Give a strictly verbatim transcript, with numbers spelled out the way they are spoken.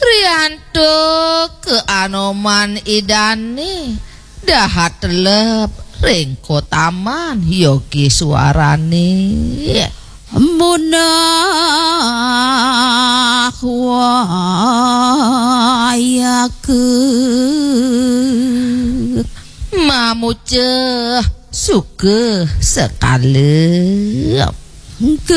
Rianto ke Anoman idane dahat telep rengko taman yogi suarane munah wayaku mamuce suke sekali